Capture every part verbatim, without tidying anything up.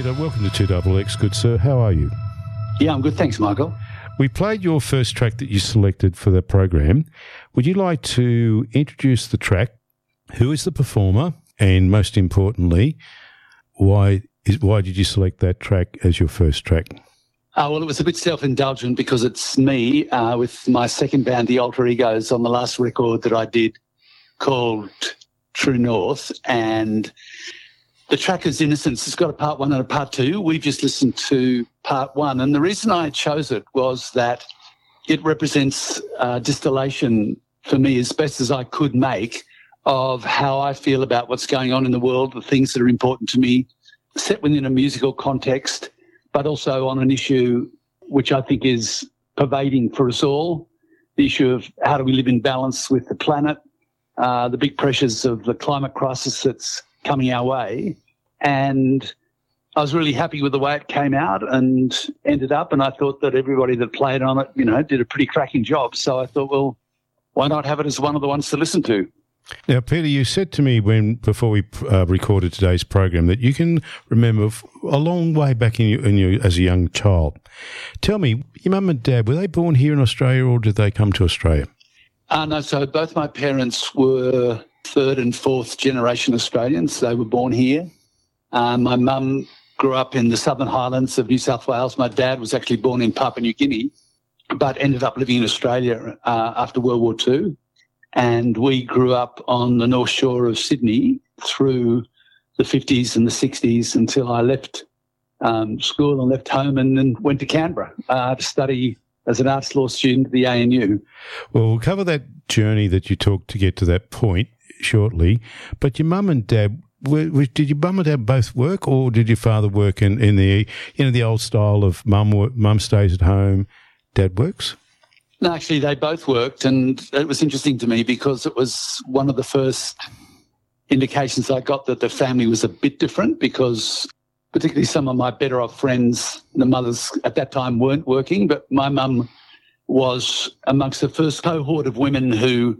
uh, welcome to two X X, good sir. How are you? Yeah, I'm good. Thanks, Michael. We played your first track that you selected for the program. Would you like to introduce the track? Who is the performer? And most importantly, why is why did you select that track as your first track? Uh, well, it was a bit self-indulgent because it's me uh, with my second band, The Alter Egos, on the last record that I did called True North. And the track is Innocence. It's got a part one and a part two. We've just listened to part one. And the reason I chose it was that it represents uh, distillation for me as best as I could make of how I feel about what's going on in the world, the things that are important to me, set within a musical context, but also on an issue which I think is pervading for us all, the issue of how do we live in balance with the planet, uh, the big pressures of the climate crisis that's coming our way. And I was really happy with the way it came out and ended up, and I thought that everybody that played on it, you know, did a pretty cracking job. So I thought, well, why not have it as one of the ones to listen to? Now, Peter, you said to me when before we uh, recorded today's program that you can remember f- a long way back in you, in you as a young child. Tell me, your mum and dad, were they born here in Australia or did they come to Australia? Uh, no, so both my parents were third and fourth generation Australians. They were born here. Uh, my mum grew up in the Southern Highlands of New South Wales. My dad was actually born in Papua New Guinea, but ended up living in Australia uh, after World War Two. And we grew up on the North Shore of Sydney through the fifties and the sixties until I left um, school and left home and then went to Canberra uh, to study as an arts law student at the A N U. Well, we'll cover that journey that you took to get to that point shortly. But your mum and dad, were, were, did your mum and dad both work, or did your father work in, in the you know the old style of mum mum stays at home, dad works? No, actually, they both worked, and it was interesting to me because it was one of the first indications I got that the family was a bit different, because particularly some of my better off friends, the mothers at that time weren't working, but my mum was amongst the first cohort of women who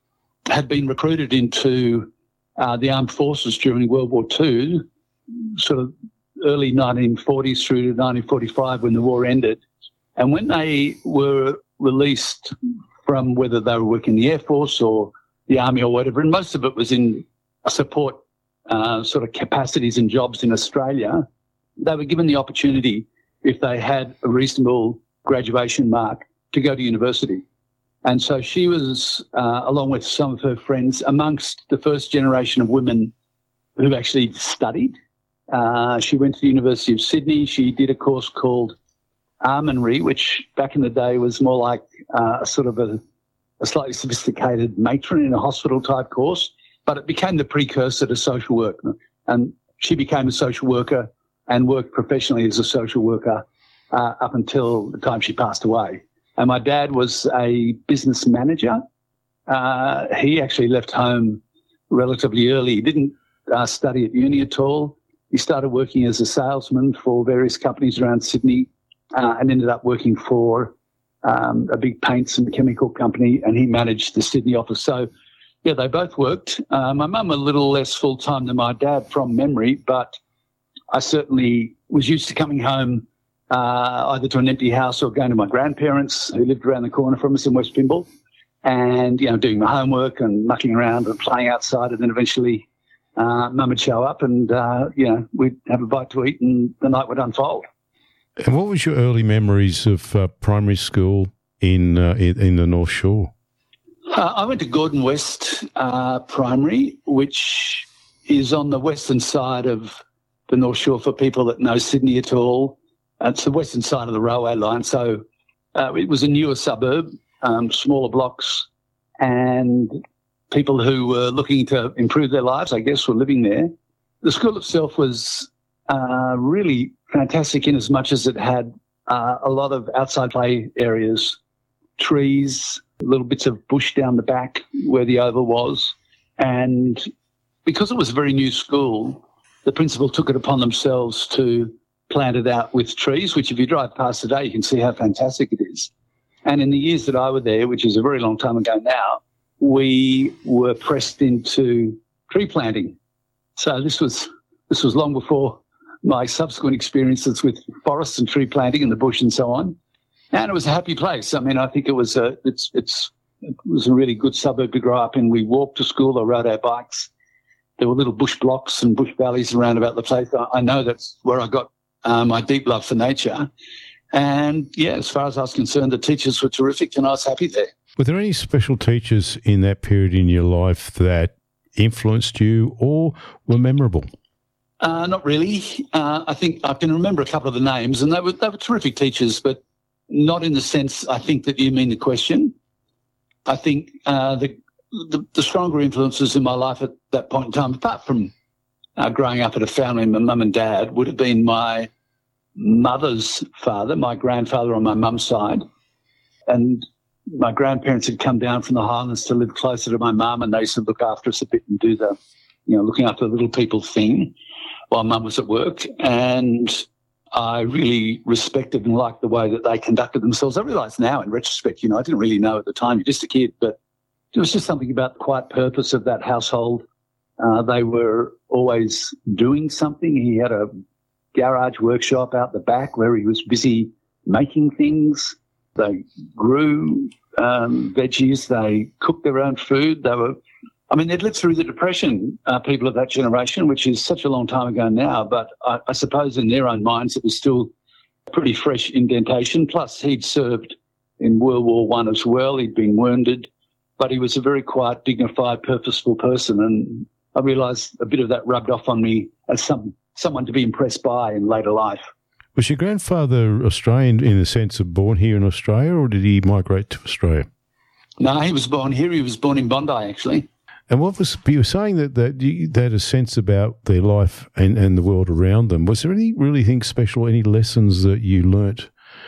had been recruited into uh, the armed forces during World War Two, sort of early nineteen forties through to nineteen forty-five when the war ended. And when they were released from whether they were working in the Air Force or the Army or whatever, and most of it was in support uh, sort of capacities and jobs in Australia, they were given the opportunity, if they had a reasonable graduation mark, to go to university. And so she was, uh, along with some of her friends, amongst the first generation of women who actually studied. Uh, she went to the University of Sydney. She did a course called Almonry, which back in the day was more like uh, a sort of a, a slightly sophisticated matron in a hospital type course, but it became the precursor to social work. And she became a social worker and worked professionally as a social worker uh, up until the time she passed away. And my dad was a business manager. Uh, he actually left home relatively early. He didn't uh, study at uni at all. He started working as a salesman for various companies around Sydney, Uh, and ended up working for um, a big paints and chemical company, and he managed the Sydney office. So, yeah, they both worked. Uh, my mum a little less full-time than my dad from memory, but I certainly was used to coming home uh, either to an empty house or going to my grandparents who lived around the corner from us in West Pymble, and, you know, doing my homework and mucking around and playing outside, and then eventually uh, mum would show up and, uh, you know, we'd have a bite to eat and the night would unfold. And what was your early memories of uh, primary school in, uh, in in the North Shore? Uh, I went to Gordon West uh, Primary, which is on the western side of the North Shore for people that know Sydney at all. Uh, it's the western side of the railway line, so uh, it was a newer suburb, um, smaller blocks, and people who were looking to improve their lives, I guess, were living there. The school itself was uh, really fantastic in as much as it had uh, a lot of outside play areas, trees, little bits of bush down the back where the oval was. And because it was a very new school, the principal took it upon themselves to plant it out with trees, which if you drive past today, you can see how fantastic it is. And in the years that I were there, which is a very long time ago now, we were pressed into tree planting. So this was this was long before my subsequent experiences with forests and tree planting in the bush and so on. And it was a happy place. I mean, I think it was a, it's, it's, it was a really good suburb to grow up in. We walked to school or rode our bikes. There were little bush blocks and bush valleys around about the place. I, I know that's where I got uh, my deep love for nature. And, yeah, as far as I was concerned, the teachers were terrific and I was happy there. Were there any special teachers in that period in your life that influenced you or were memorable? Uh, not really. Uh, I think I can remember a couple of the names, and they were they were terrific teachers, but not in the sense I think that you mean the question. I think uh, the, the the stronger influences in my life at that point in time, apart from uh, growing up in a family, my mum and dad, would have been my mother's father, my grandfather on my mum's side, and my grandparents had come down from the Highlands to live closer to my mum, and they used to look after us a bit and do the, you know, looking after the little people thing while mum was at work. And I really respected and liked the way that they conducted themselves. I realise now in retrospect, you know, I didn't really know at the time, you're just a kid, but there was just something about the quiet purpose of that household. Uh, they were always doing something. He had a garage workshop out the back where he was busy making things. They grew um, veggies. They cooked their own food. They were, I mean, they'd lived through the Depression, uh, people of that generation, which is such a long time ago now. But I, I suppose in their own minds, it was still pretty fresh indentation. Plus, he'd served in World War One as well. He'd been wounded, but he was a very quiet, dignified, purposeful person. And I realised a bit of that rubbed off on me as some someone to be impressed by in later life. Was your grandfather Australian in the sense of born here in Australia, or did he migrate to Australia? No, he was born here. He was born in Bondi, actually. And what was, you were saying that, that you they had a sense about their life and, and the world around them. Was there any really thing special, any lessons that you learnt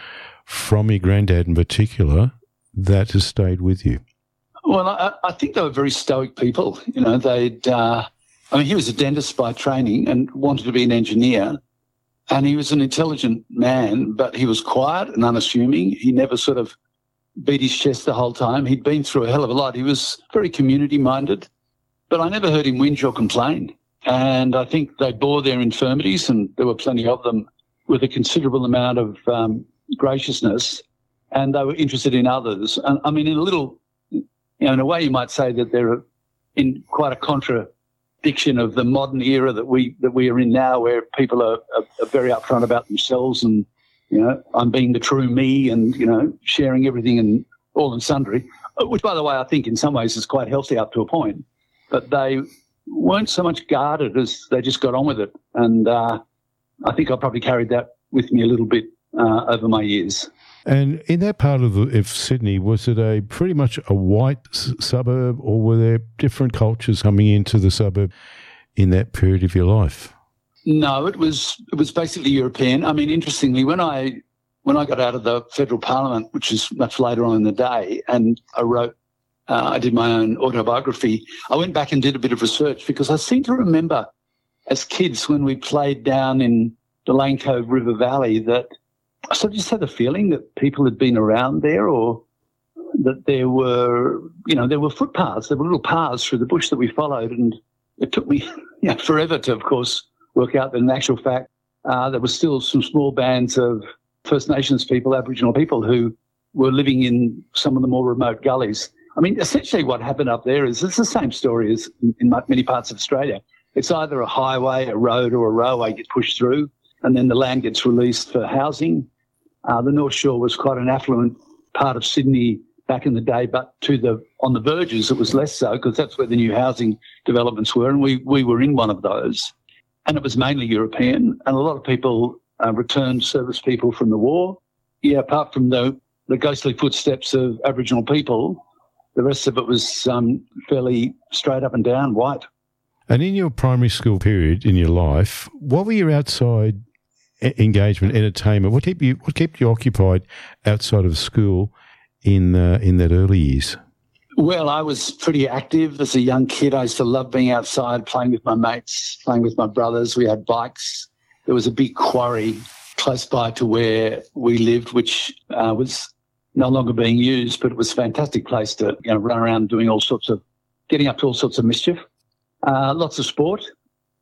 from your granddad in particular that has stayed with you? Well, I, I think they were very stoic people. You know, they'd, uh, I mean, he was a dentist by training and wanted to be an engineer. And he was an intelligent man, but he was quiet and unassuming. He never sort of beat his chest the whole time. He'd been through a hell of a lot. He was very community-minded, but I never heard him whinge or complain. And I think they bore their infirmities, and there were plenty of them, with a considerable amount of um, graciousness, and they were interested in others. And I mean, in a little, you know, in a way you might say that they're in quite a contra diction of the modern era that we that we are in now, where people are, are, are very upfront about themselves and, you know, I'm being the true me and, you know, sharing everything and all and sundry, which, by the way, I think in some ways is quite healthy up to a point. But they weren't so much guarded as they just got on with it. And uh, I think I probably carried that with me a little bit uh, over my years. And in that part of, the, of Sydney, was it a pretty much a white s- suburb, or were there different cultures coming into the suburb in that period of your life? No, it was it was basically European. I mean, interestingly, when I when I got out of the federal parliament, which is much later on in the day, and I wrote, uh, I did my own autobiography, I went back and did a bit of research, because I seem to remember as kids when we played down in the Lane Cove River Valley that I sort of just had the feeling that people had been around there, or that there were, you know, there were footpaths, there were little paths through the bush that we followed. And it took me you know, forever to, of course, work out that in actual fact, uh, there were still some small bands of First Nations people, Aboriginal people, who were living in some of the more remote gullies. I mean, essentially what happened up there is it's the same story as in, in many parts of Australia. It's either a highway, a road, or a railway gets pushed through, and then the land gets released for housing. Uh, the North Shore was quite an affluent part of Sydney back in the day, but to the on the verges it was less so, because that's where the new housing developments were, and we, we were in one of those. And it was mainly European, and a lot of people uh, returned service people from the war. Yeah, apart from the, the ghostly footsteps of Aboriginal people, the rest of it was um, fairly straight up and down white. And in your primary school period in your life, what were your outside engagement, entertainment? What kept you what kept you occupied outside of school in uh, in that early years? Well, I was pretty active as a young kid. I used to love being outside, playing with my mates, playing with my brothers. We had bikes. There was a big quarry close by to where we lived, which uh, was no longer being used, but it was a fantastic place to, you know, run around doing all sorts of, getting up to all sorts of mischief. Uh, lots of sport.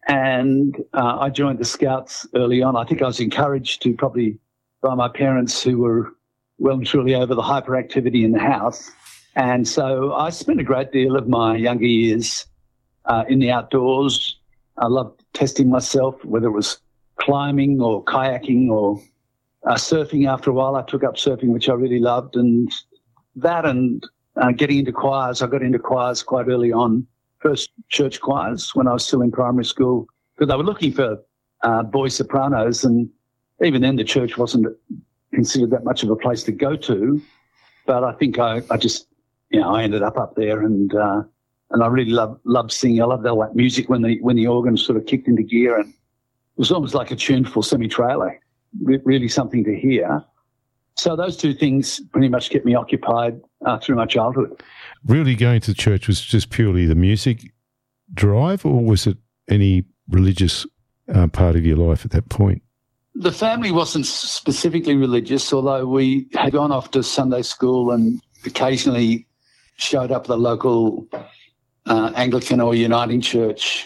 And uh, I joined the Scouts early on. I think I was encouraged to probably by my parents, who were well and truly over the hyperactivity in the house. And so I spent a great deal of my younger years uh, in the outdoors. I loved testing myself, whether it was climbing or kayaking or uh, surfing. After a while, I took up surfing, which I really loved. And that and uh, getting into choirs. I got into choirs quite early on, first church choirs when I was still in primary school, because they were looking for uh, boy sopranos. And even then, the church wasn't considered that much of a place to go to. But I think I, I just, you know, I ended up up there, and uh, and I really loved loved singing. I loved all that music when the when the organ sort of kicked into gear, and it was almost like a tuneful semi-trailer, re- really something to hear. So those two things pretty much kept me occupied uh, through my childhood. Really, going to church was just purely the music drive, or was it any religious uh, part of your life at that point? The family wasn't specifically religious, although we had gone off to Sunday school and occasionally showed up at the local uh, Anglican or Uniting church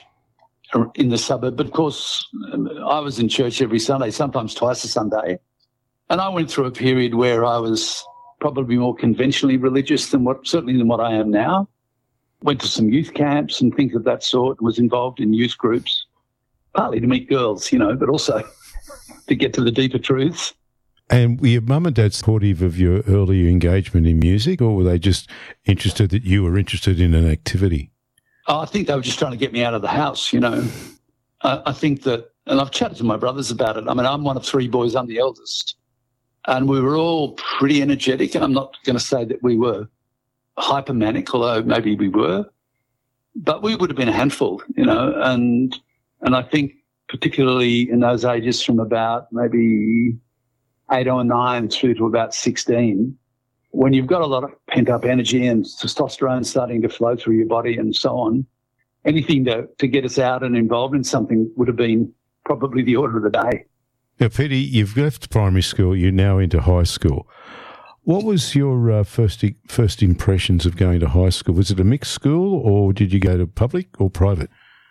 in the suburb. But, of course, I was in church every Sunday, sometimes twice a Sunday. And I went through a period where I was probably more conventionally religious than what, certainly than what I am now. Went to some youth camps and things of that sort, was involved in youth groups, partly to meet girls, you know, but also to get to the deeper truths. And were your mum and dad supportive of your earlier engagement in music, or were they just interested that you were interested in an activity? Oh, I think they were just trying to get me out of the house, you know. I, I think that, and I've chatted to my brothers about it. I mean, I'm one of three boys, I'm the eldest. And we were all pretty energetic. And I'm not going to say that we were hypermanic, although maybe we were. But we would have been a handful, you know. And and I think particularly in those ages from about maybe eight or nine through to about sixteen, when you've got a lot of pent-up energy and testosterone starting to flow through your body and so on, anything to, to get us out and involved in something would have been probably the order of the day. Now, Peter, you've left primary school, you're now into high school. What was your uh, first first impressions of going to high school? Was it a mixed school, or did you go to public or private?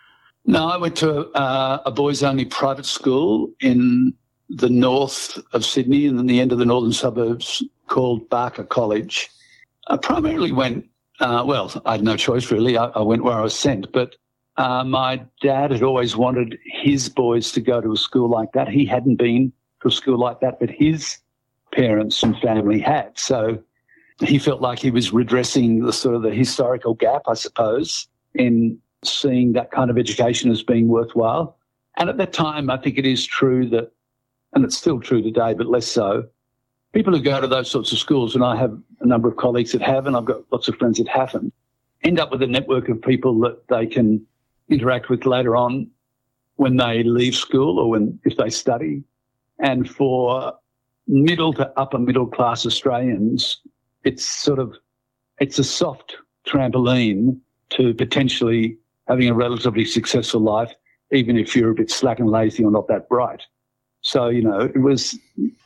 No, I went to uh, a boys-only private school in the north of Sydney and in the end of the northern suburbs called Barker College. I primarily went, uh, well, I had no choice really. I, I went where I was sent, but uh, my dad had always wanted his boys to go to a school like that. He hadn't been to a school like that, but his parents and family had. So he felt like he was redressing the sort of the historical gap, I suppose, in seeing that kind of education as being worthwhile. And at that time, I think it is true that, and it's still true today, but less so, people who go to those sorts of schools, and I have a number of colleagues that have, and I've got lots of friends that haven't, end up with a network of people that they can interact with later on when they leave school or when if they study. And for middle to upper middle class Australians, it's sort of, it's a soft trampoline to potentially having a relatively successful life, even if you're a bit slack and lazy or not that bright. So, you know, it was,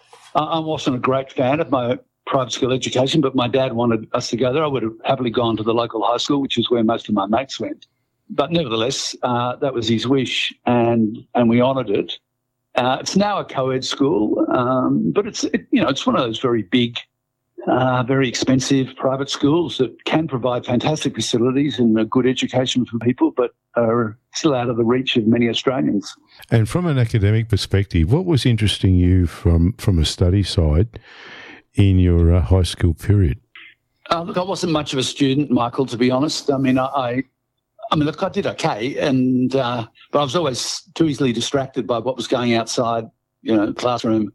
I wasn't a great fan of my private school education, but my dad wanted us to go there. I would have happily gone to the local high school, which is where most of my mates went. But nevertheless, uh, that was his wish, and and we honoured it. Uh, it's now a co-ed school, um, but it's it, you know it's one of those very big, uh, very expensive private schools that can provide fantastic facilities and a good education for people, but are still out of the reach of many Australians. And from an academic perspective, what was interesting you from from a study side in your uh, high school period? Uh, look, I wasn't much of a student, Michael, to be honest. I mean, I. I I mean, look, I did okay, and uh, but I was always too easily distracted by what was going outside, you know, the classroom.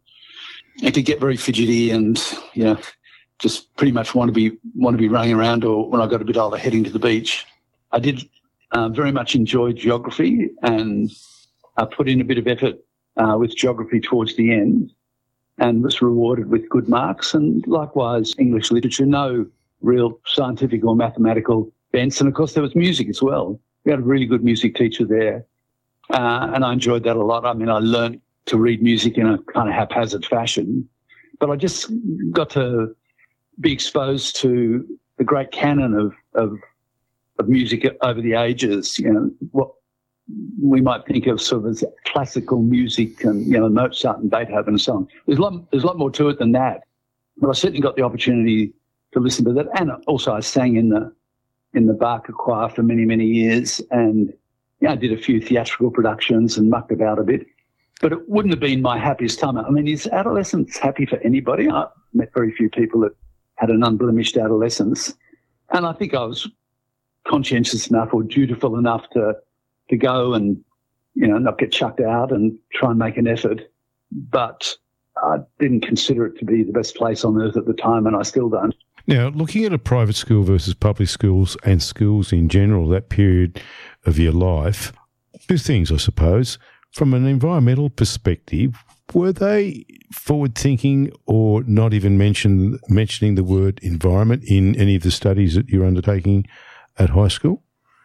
I could get very fidgety, and you know, just pretty much want to be want to be running around, or when I got a bit older, heading to the beach. I did uh, very much enjoy geography, and I put in a bit of effort uh, with geography towards the end, and was rewarded with good marks. And likewise, English literature, no real scientific or mathematical bents. And of course, there was music as well. We had a really good music teacher there, uh, and I enjoyed that a lot. I mean, I learned to read music in a kind of haphazard fashion, but I just got to be exposed to the great canon of of, of music over the ages. You know, what we might think of sort of as classical music and, you know, Mozart and Beethoven and so on. There's a lot, there's a lot more to it than that. But I certainly got the opportunity to listen to that. And also I sang in the in the Barker Choir for many, many years, and yeah, I did a few theatrical productions and mucked about a bit. But it wouldn't have been my happiest time. I mean, is adolescence happy for anybody? I met very few people that had an unblemished adolescence. And I think I was conscientious enough or dutiful enough to to go and, you know, not get chucked out and try and make an effort. But I didn't consider it to be the best place on earth at the time, and I still don't. Now, looking at a private school versus public schools and schools in general, that period of your life, two things, I suppose. From an environmental perspective, were they forward-thinking or not even mention, mentioning the word environment in any of the studies that you're undertaking at high school?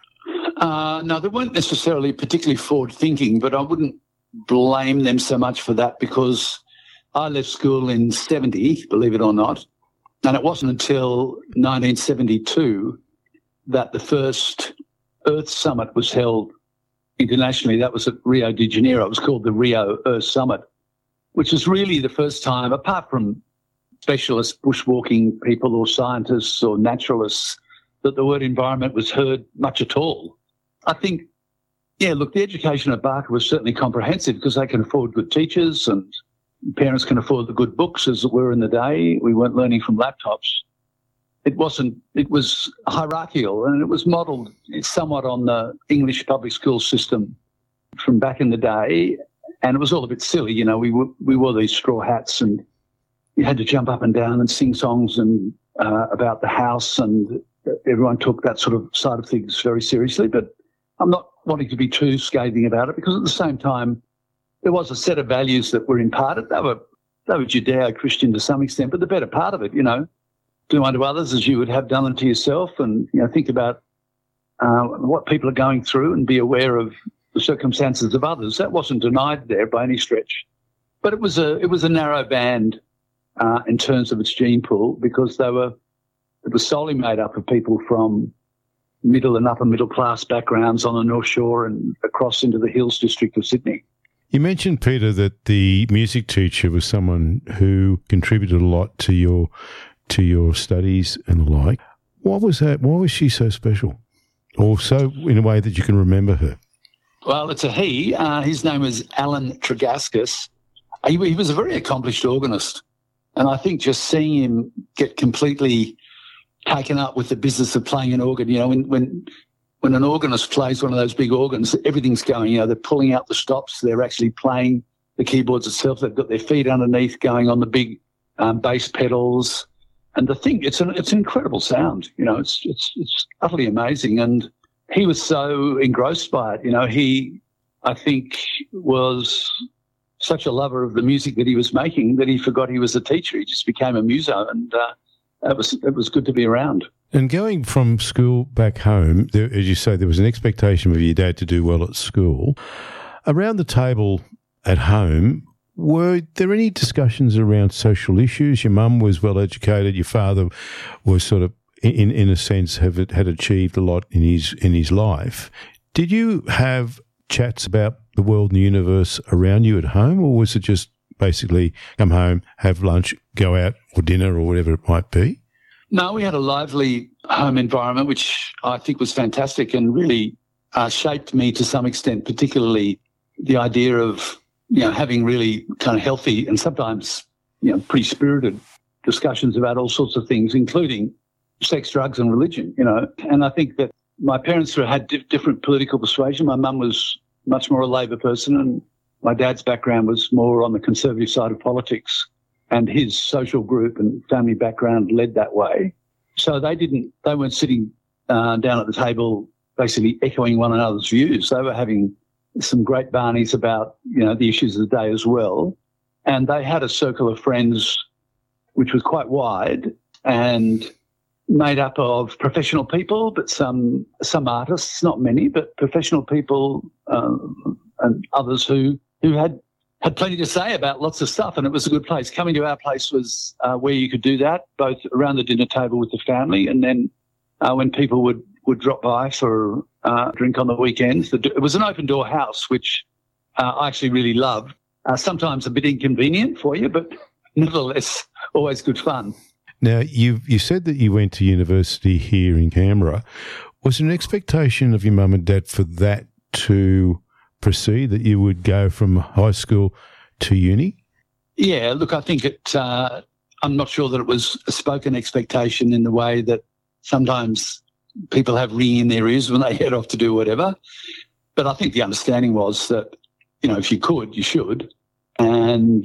Uh, no, they weren't necessarily particularly forward-thinking, but I wouldn't blame them so much for that because I left school in seventy, believe it or not, and it wasn't until nineteen seventy-two that the first Earth Summit was held internationally. That was at Rio de Janeiro. It was called the Rio Earth Summit, which was really the first time, apart from specialist bushwalking people or scientists or naturalists, that the word environment was heard much at all. I think, yeah, look, the education at Barker was certainly comprehensive because they can afford good teachers and parents can afford the good books as it were in the day. We weren't learning from laptops. It wasn't, it was hierarchical and it was modelled somewhat on the English public school system from back in the day. And it was all a bit silly, you know, we, w- we wore these straw hats and you had to jump up and down and sing songs and uh, about the house, and everyone took that sort of side of things very seriously. But I'm not wanting to be too scathing about it because at the same time, there was a set of values that were imparted. They were, they were Judeo-Christian to some extent, but the better part of it, you know, do unto others as you would have done unto yourself, and, you know, think about uh, what people are going through and be aware of the circumstances of others. That wasn't denied there by any stretch. But it was a, it was a narrow band uh, in terms of its gene pool because they were, it was solely made up of people from middle and upper middle class backgrounds on the North Shore and across into the Hills district of Sydney. You mentioned, Peter, that the music teacher was someone who contributed a lot to your to your studies and the like. What was that? Why was she so special? Or so in a way that you can remember her? Well, it's a he. Uh, his name was Alan Tregaskis. He, he was a very accomplished organist. And I think just seeing him get completely taken up with the business of playing an organ, you know, when when when an organist plays one of those big organs, everything's going, you know, they're pulling out the stops, they're actually playing the keyboards itself, they've got their feet underneath going on the big um, bass pedals. And the thing, it's an, it's an incredible sound, you know, it's, it's, it's utterly amazing. And he was so engrossed by it, you know, he, I think, was such a lover of the music that he was making that he forgot he was a teacher. He just became a muso, and uh, it was, it was good to be around. And going from school back home, there, as you say, there was an expectation of your dad to do well at school. Around the table at home, were there any discussions around social issues? Your mum was well educated. Your father was sort of, in in a sense, have had achieved a lot in his in his life. Did you have chats about the world and the universe around you at home, or was it just basically come home, have lunch, go out or dinner or whatever it might be? No, we had a lively home environment, which I think was fantastic and really uh, shaped me to some extent, particularly the idea of, you know, having really kind of healthy and sometimes, you know, pretty spirited discussions about all sorts of things, including sex, drugs and religion, you know. And I think that my parents had di- different political persuasion. My mum was much more a Labor person and my dad's background was more on the conservative side of politics. And his social group and family background led that way. So they didn't, they weren't sitting uh, down at the table basically echoing one another's views. They were having some great barneys about, you know, the issues of the day as well. And they had a circle of friends which was quite wide and made up of professional people, but some some artists, not many, but professional people um, and others who, who had had plenty to say about lots of stuff, and it was a good place. Coming to our place was uh, where you could do that, both around the dinner table with the family and then uh, when people would, would drop by for uh, drink on the weekends. It was an open door house, which uh, I actually really loved. Uh, sometimes a bit inconvenient for you, but nevertheless, always good fun. Now, you you said that you went to university here in Canberra. Was there an expectation of your mum and dad for that to proceed, that you would go from high school to uni? Yeah, look, I think it, uh, I'm not sure that it was a spoken expectation in the way that sometimes people have ringing in their ears when they head off to do whatever. But I think the understanding was that, you know, if you could, you should. And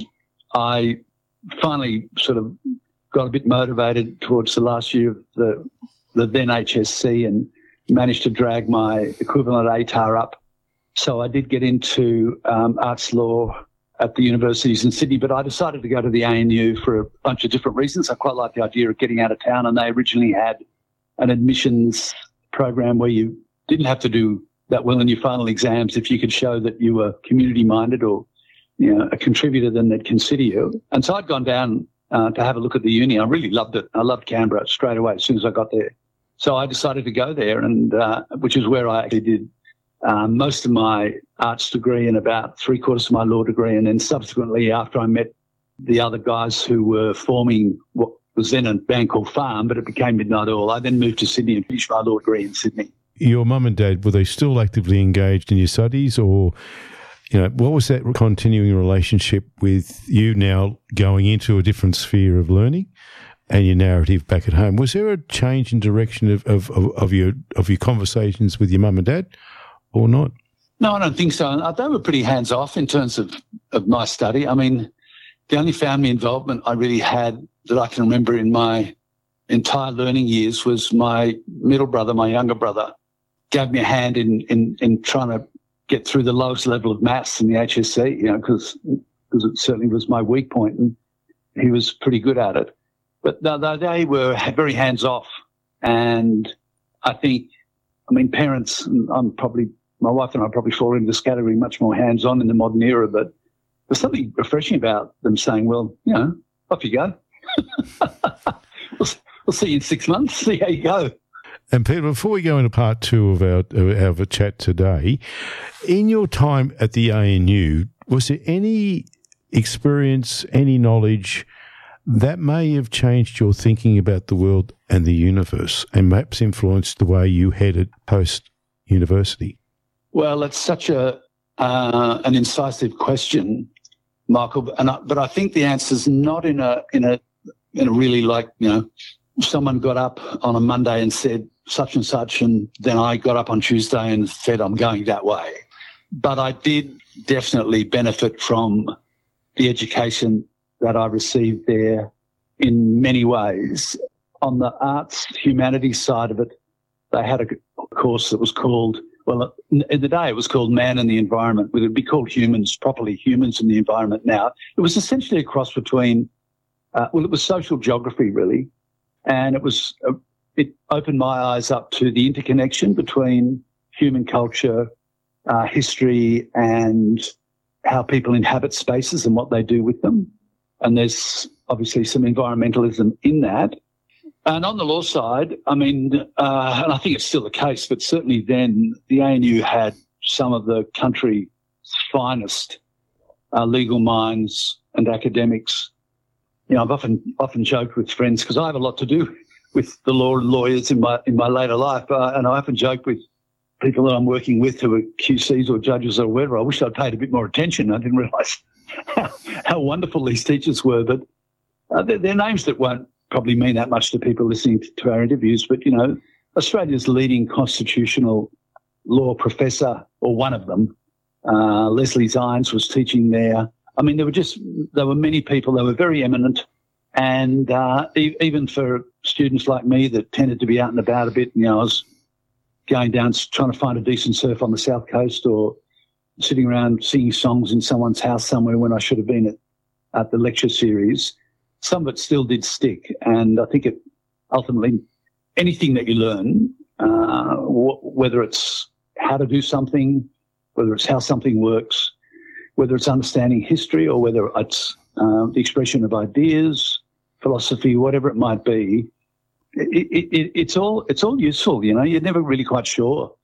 I finally sort of got a bit motivated towards the last year of the, the then H S C and managed to drag my equivalent A T A R up. So I did get into um, arts law at the universities in Sydney, but I decided to go to the A N U for a bunch of different reasons. I quite liked the idea of getting out of town, and they originally had an admissions program where you didn't have to do that well in your final exams if you could show that you were community-minded or, you know, a contributor, then they'd consider you. And so I'd gone down uh, to have a look at the uni. I really loved it. I loved Canberra straight away as soon as I got there. So I decided to go there, and uh, which is where I actually did um, most of my arts degree and about three quarters of my law degree. And then subsequently, after I met the other guys who were forming what was then a band called Farm, but it became Midnight Oil, I then moved to Sydney and finished my law degree in Sydney. Your mum and dad, were they still actively engaged in your studies, or, you know, what was that continuing relationship with you now going into a different sphere of learning and your narrative back at home? Was there a change in direction of, of, of, of your of your conversations with your mum and dad or not? No, I don't think so. They were pretty hands-off in terms of, of my study. I mean, the only family involvement I really had that I can remember in my entire learning years was my middle brother, my younger brother, gave me a hand in, in, in trying to get through the lowest level of maths in the H S C, you know, because because it certainly was my weak point, and he was pretty good at it. But they, they were very hands-off, and I think, I mean, parents, I'm probably, my wife and I probably fall into this category, much more hands-on in the modern era, but there's something refreshing about them saying, well, you know, off you go. we'll, we'll see you in six months, see how you go. And Peter, before we go into part two of our, of our chat today, in your time at the A N U, was there any experience, any knowledge that may have changed your thinking about the world and the universe and perhaps influenced the way you headed post-university? Well, it's such a uh, an incisive question, Michael, and I, but I think the answer is not in a in a in a really like, you know, someone got up on a Monday and said such and such, and then I got up on Tuesday and said I'm going that way. But I did definitely benefit from the education that I received there in many ways. On the arts, humanities side of it, they had a course that was called, well, in the day it was called Man and the Environment. It would be called Humans, properly Humans and the Environment now. It was essentially a cross between, uh, well, it was social geography, really. And it was, uh, it opened my eyes up to the interconnection between human culture, uh, history, and how people inhabit spaces and what they do with them. And there's obviously some environmentalism in that. And on the law side, I mean, uh, and I think it's still the case, but certainly then the A N U had some of the country's finest uh, legal minds and academics. You know, I've often often joked with friends, because I have a lot to do with the law and lawyers in my in my later life, uh, and I often joke with people that I'm working with who are Q Cs or judges or whatever. I wish I'd paid a bit more attention. I didn't realise how, how wonderful these teachers were, but uh, they're, they're names that won't probably mean that much to people listening to, to our interviews. But, you know, Australia's leading constitutional law professor, or one of them, uh, Leslie Zines, was teaching there. I mean, there were just, there were many people, they were very eminent. And uh, e- even for students like me that tended to be out and about a bit, you know, I was going down trying to find a decent surf on the South Coast, or sitting around singing songs in someone's house somewhere when I should have been at, at the lecture series. Some of it still did stick. And I think it ultimately, anything that you learn, uh, w- whether it's how to do something, whether it's how something works, whether it's understanding history, or whether it's uh, the expression of ideas, philosophy, whatever it might be, it, it, it, it's all it's all useful. You know, you're never really quite sure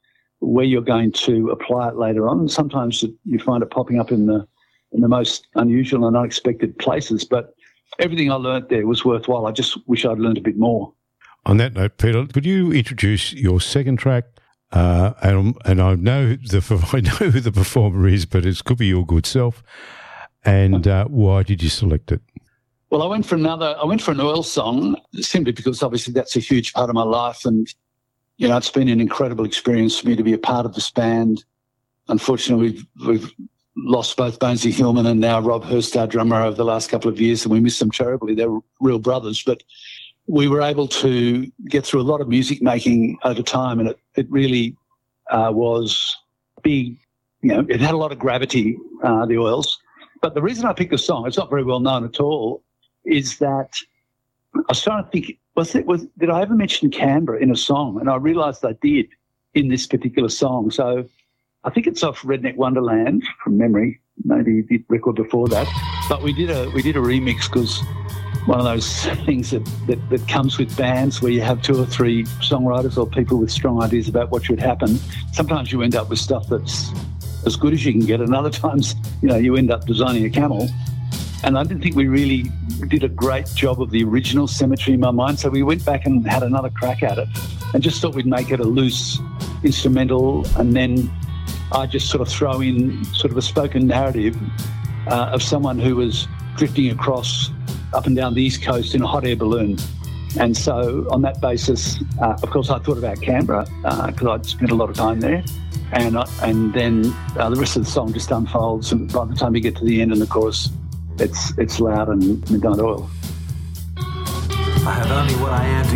where you're going to apply it later on. Sometimes you find it popping up in the in the most unusual and unexpected places, but everything I learnt there was worthwhile. I just wish I'd learned a bit more. On that note, Peter, could you introduce your second track? Uh, and, and I know the I know who the performer is, but it could be your good self. And uh, why did you select it? Well, I went for another. I went for an Earl song simply because obviously that's a huge part of my life, and you know it's been an incredible experience for me to be a part of this band. Unfortunately, we've we've lost both Bonesy Hillman and now Rob Hurst, our drummer, over the last couple of years, and we miss them terribly. They're real brothers, but we were able to get through a lot of music making over time, and it it really uh, was big. You know, it had a lot of gravity. Uh, the Oils. But the reason I picked the song, it's not very well known at all, is that I was trying to think, was it, was, did I ever mention Canberra in a song? And I realised I did in this particular song. So I think it's off Redneck Wonderland from memory, maybe the record before that. But we did a we did a remix because one of those things that, that, that comes with bands where you have two or three songwriters or people with strong ideas about what should happen. Sometimes you end up with stuff that's as good as you can get, and other times, you know, you end up designing a camel. And I didn't think we really did a great job of the original Cemetery in my mind, so we went back and had another crack at it and just thought we'd make it a loose instrumental, and then I just sort of throw in sort of a spoken narrative uh, of someone who was drifting across up and down the East Coast in a hot air balloon. And so on that basis, uh, of course, I thought about Canberra because uh, I'd spent a lot of time there. And uh, and then uh, the rest of the song just unfolds. And by the time you get to the end and the chorus, it's, it's loud and Midnight Oil. I have only what I am to